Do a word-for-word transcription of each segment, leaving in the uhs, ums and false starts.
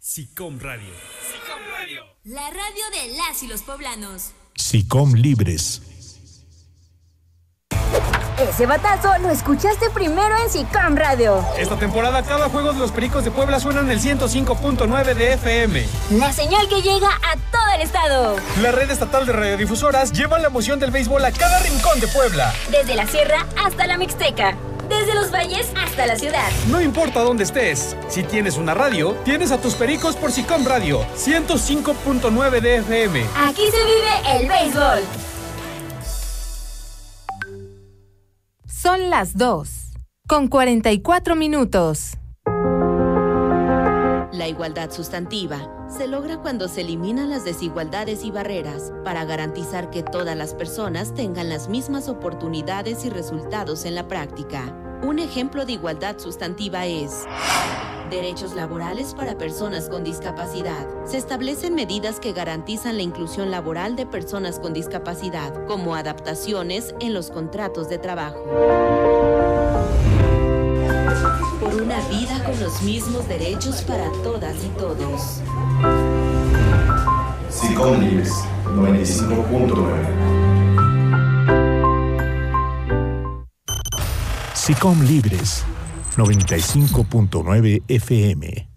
SICOM Radio. SICOM Radio. La radio de las y los poblanos. SICOM Libres. Ese batazo lo escuchaste primero en SICOM Radio. Esta temporada cada juego de los Pericos de Puebla suena en el ciento cinco punto nueve de F M. La señal que llega a todo el estado. La red estatal de radiodifusoras lleva la emoción del béisbol a cada rincón de Puebla. Desde la sierra hasta la Mixteca. Desde los valles hasta la ciudad. No importa dónde estés, si tienes una radio, tienes a tus Pericos por SICOM Radio, ciento cinco punto nueve de F M. Aquí se vive el béisbol. Son las dos, con cuarenta y cuatro minutos. La igualdad sustantiva se logra cuando se eliminan las desigualdades y barreras para garantizar que todas las personas tengan las mismas oportunidades y resultados en la práctica. Un ejemplo de igualdad sustantiva es derechos laborales para personas con discapacidad. Se establecen medidas que garantizan la inclusión laboral de personas con discapacidad, como adaptaciones en los contratos de trabajo. Por una vida con los mismos derechos para todas y todos. SICOM Libres, noventa y cinco punto nueve. SICOM Libres, noventa y cinco punto nueve F M.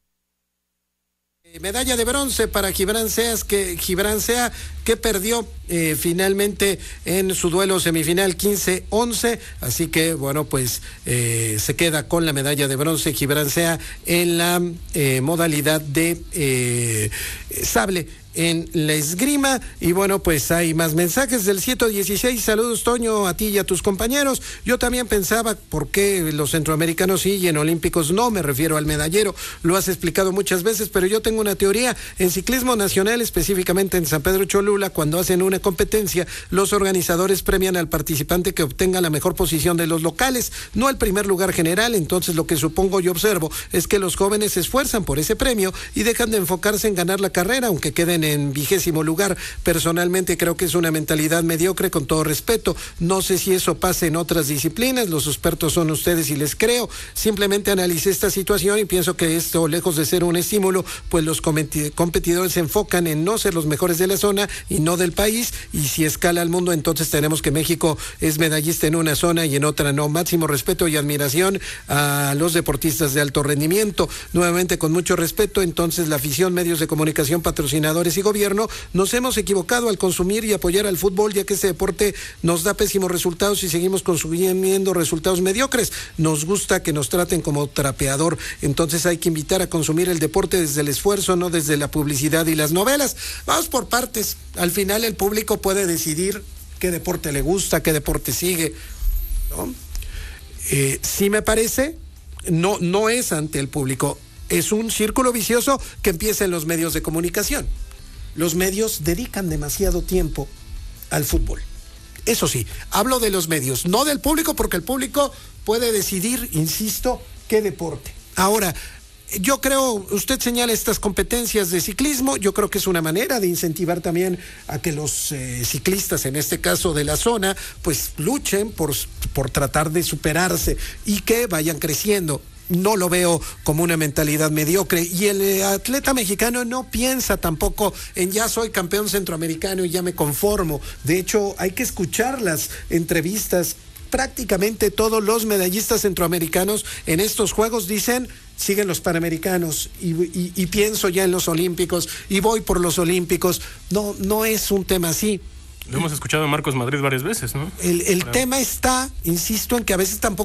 Medalla de bronce para Gibran Seas, que Gibran Sea que perdió eh, finalmente en su duelo semifinal quince once, así que bueno, pues eh, se queda con la medalla de bronce Gibran Sea en la eh, modalidad de eh, sable en la esgrima. Y bueno, pues hay más mensajes del ciento dieciséis. Saludos, Toño, a ti y a tus compañeros. Yo también pensaba por qué los centroamericanos sí y en olímpicos no, me refiero al medallero, lo has explicado muchas veces, pero yo tengo una teoría. En ciclismo nacional, específicamente en San Pedro Cholula, cuando hacen una competencia, los organizadores premian al participante que obtenga la mejor posición de los locales, no el primer lugar general. Entonces lo que supongo y observo es que los jóvenes se esfuerzan por ese premio y dejan de enfocarse en ganar la carrera, aunque queden en vigésimo lugar. Personalmente creo que es una mentalidad mediocre, con todo respeto. No sé si eso pasa en otras disciplinas, los expertos son ustedes y les creo. Simplemente analicé esta situación y pienso que esto, lejos de ser un estímulo, pues los competidores se enfocan en no ser los mejores de la zona y no del país, y si escala al mundo, entonces tenemos que México es medallista en una zona y en otra no. Máximo respeto y admiración a los deportistas de alto rendimiento. Nuevamente, con mucho respeto, entonces la afición, medios de comunicación, patrocinadores y gobierno, nos hemos equivocado al consumir y apoyar al fútbol, ya que este deporte nos da pésimos resultados y seguimos consumiendo resultados mediocres. Nos gusta que nos traten como trapeador, entonces hay que invitar a consumir el deporte desde el esfuerzo, no desde la publicidad y las novelas. Vamos por partes. Al final el público puede decidir qué deporte le gusta, qué deporte sigue, ¿no? Eh, sí me parece, no, no es ante el público, es un círculo vicioso que empieza en los medios de comunicación. Los medios dedican demasiado tiempo al fútbol. Eso sí, hablo de los medios, no del público, porque el público puede decidir, insisto, qué deporte. Ahora, yo creo, usted señala estas competencias de ciclismo, yo creo que es una manera de incentivar también a que los eh, ciclistas, en este caso de la zona, pues luchen por, por tratar de superarse y que vayan creciendo. No lo veo como una mentalidad mediocre, y el atleta mexicano no piensa tampoco en ya soy campeón centroamericano y ya me conformo. De hecho, hay que escuchar las entrevistas. Prácticamente todos los medallistas centroamericanos en estos juegos dicen siguen los panamericanos y, y, y pienso ya en los olímpicos y voy por los olímpicos. No, no es un tema así. Lo hemos escuchado en Marcos Madrid varias veces, ¿no? El, el claro. tema está, insisto, en que a veces tampoco